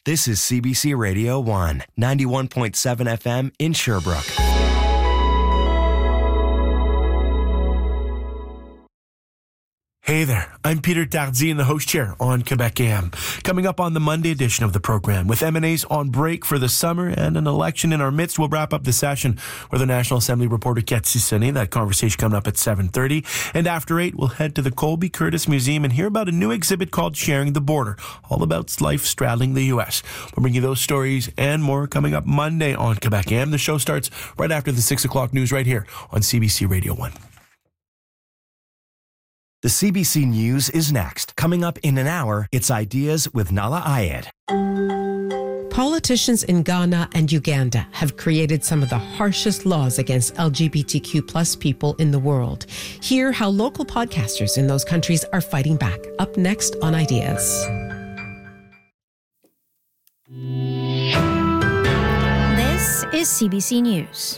This is CBC Radio 1, 91.7 FM in Sherbrooke. Hey there, I'm Peter Tardy in the host chair on Quebec AM. Coming up on the Monday edition of the program, with MNAs on break for the summer and an election in our midst, we'll wrap up the session with the National Assembly reporter Cathy Sonnet. That conversation coming up at 7:30. And after 8, we'll head to the Colby Curtis Museum and hear about a new exhibit called Sharing the Border, all about life straddling the U.S. We'll bring you those stories and more coming up Monday on Quebec AM. The show starts right after the 6 o'clock news right here on CBC Radio 1. The CBC News is next. Coming up in an hour, it's Ideas with Nala Ayed. Politicians in Ghana and Uganda have created some of the harshest laws against LGBTQ plus people in the world. Hear how local podcasters in those countries are fighting back. Up next on Ideas. This is CBC News.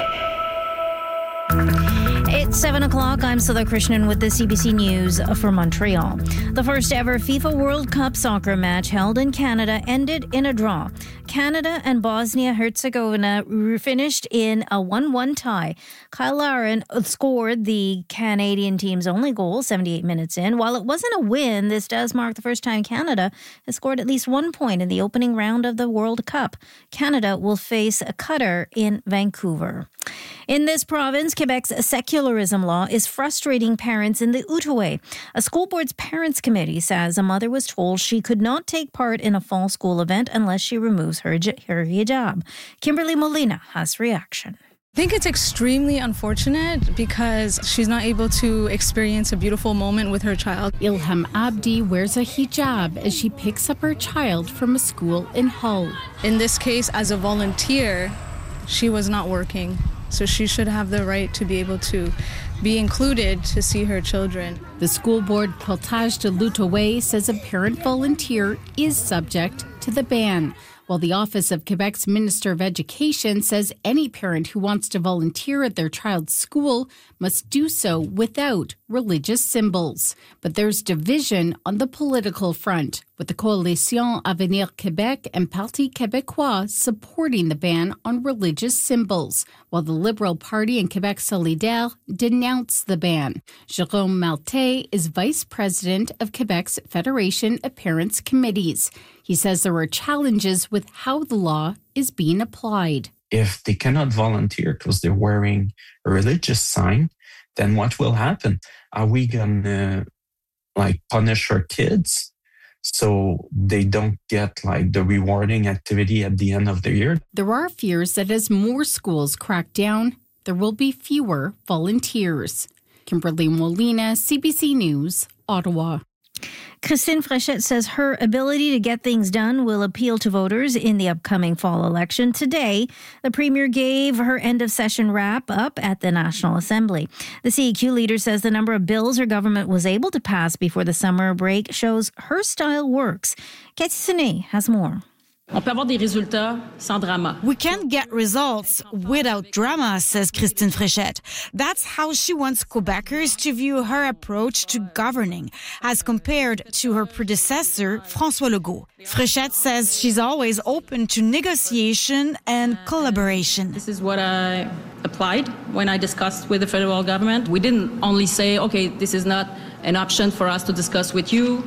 It's 7 o'clock. I'm Sila Krishnan with the CBC News for Montreal. The first ever FIFA World Cup soccer match held in Canada ended in a draw. Canada and Bosnia-Herzegovina finished in a 1-1 tie. Kyle Larin scored the Canadian team's only goal 78 minutes in. While it wasn't a win, this does mark the first time Canada has scored at least 1 point in the opening round of the World Cup. Canada will face Qatar in Vancouver. In this province, Quebec's secularism law is frustrating parents in the Outaouais. A school board's parents' committee says a mother was told she could not take part in a fall school event unless she removes her hijab. Kimberly Molina has reaction. I think it's extremely unfortunate because she's not able to experience a beautiful moment with her child. Ilham Abdi wears a hijab as she picks up her child from a school in Hull. In this case, as a volunteer, she was not working. So she should have the right to be able to be included to see her children. The school board Portage de l'Outaouais says a parent volunteer is subject to the ban, while the Office of Quebec's Minister of Education says any parent who wants to volunteer at their child's school must do so without religious symbols. But there's division on the political front, with the Coalition Avenir Québec and Parti Québécois supporting the ban on religious symbols, while the Liberal Party and Québec Solidaire denounce the ban. Jérôme Maltais is vice president of Quebec's Federation of Parents Committees. He says there are challenges with how the law is being applied. If they cannot volunteer because they're wearing a religious sign, then what will happen? Are we going to punish our kids so they don't get the rewarding activity at the end of the year? There are fears that as more schools crack down, there will be fewer volunteers. Kimberly Molina, CBC News, Ottawa. Christine Fréchette says her ability to get things done will appeal to voters in the upcoming fall election. Today, the Premier gave her end-of-session wrap-up at the National Assembly. The CEQ leader says the number of bills her government was able to pass before the summer break shows her style works. Cathy Sonnet has more. On peut avoir des résultats sans drama. We can't get results without drama, says Christine Fréchette. That's how she wants Quebecers to view her approach to governing, as compared to her predecessor, François Legault. Fréchette says she's always open to negotiation and collaboration. This is what I applied when I discussed with the federal government. We didn't only say, okay, this is not an option for us to discuss with you,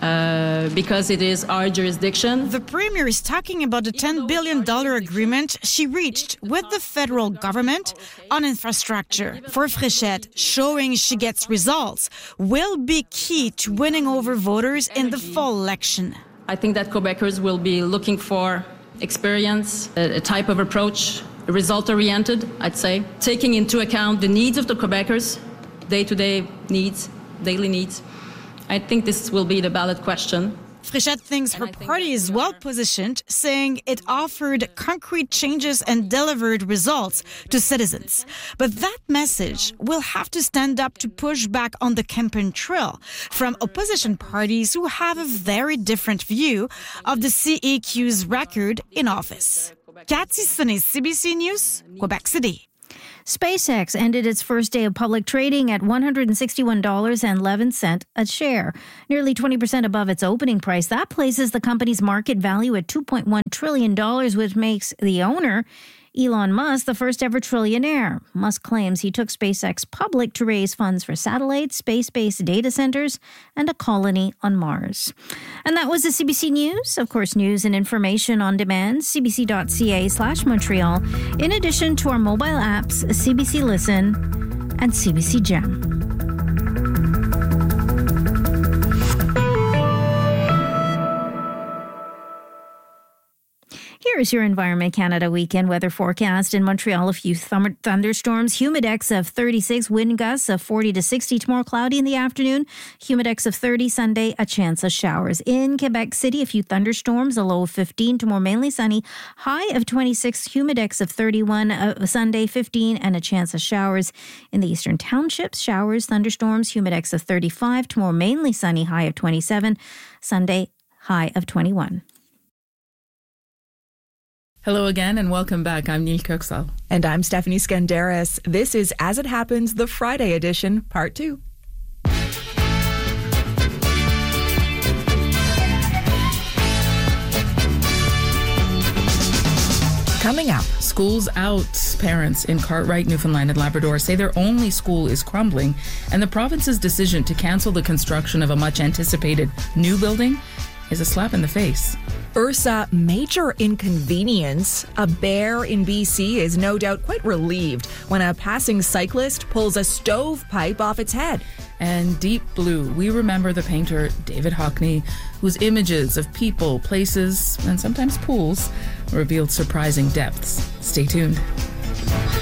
because it is our jurisdiction. The Premier is talking about the $10 billion agreement she reached with the federal government on infrastructure. For Fréchette, showing she gets results will be key to winning over voters in the fall election. I think that Quebecers will be looking for experience, a type of approach, result-oriented, I'd say, taking into account the needs of the Quebecers, day-to-day needs, daily needs. I think this will be the ballot question. Fréchette thinks her party is well positioned, saying it offered concrete changes and delivered results to citizens. But that message will have to stand up to push back on the campaign trail from opposition parties who have a very different view of the CEQ's record in office. Cathy Sonnet, CBC News, Quebec City. SpaceX ended its first day of public trading at $161.11 a share, nearly 20% above its opening price. That places the company's market value at $2.1 trillion, which makes the owner, Elon Musk, the first ever trillionaire. Musk claims he took SpaceX public to raise funds for satellites, space-based data centers, and a colony on Mars. And that was the CBC News. Of course, news and information on demand, cbc.ca/Montreal, in addition to our mobile apps, CBC Listen and CBC Gem. Here is your Environment Canada weekend weather forecast. In Montreal, a few thunderstorms, humidex of 36, wind gusts of 40 to 60. Tomorrow, cloudy in the afternoon, humidex of 30. Sunday, a chance of showers. In Quebec City, a few thunderstorms, a low of 15. Tomorrow, mainly sunny, high of 26, humidex of 31. Sunday, 15, and a chance of showers. In the Eastern Townships, showers, thunderstorms, humidex of 35. Tomorrow, mainly sunny, high of 27. Sunday, high of 21. Hello again and welcome back. I'm Neil Kirksall. And I'm Stephanie Skandaris. This is As It Happens, the Friday edition, Part 2. Coming up. Schools out. Parents in Cartwright, Newfoundland and Labrador say their only school is crumbling, and the province's decision to cancel the construction of a much anticipated new building is a slap in the face. Ursa, major inconvenience. A bear in BC is no doubt quite relieved when a passing cyclist pulls a stovepipe off its head. And Deep Blue, we remember the painter David Hockney, whose images of people, places, and sometimes pools revealed surprising depths. Stay tuned.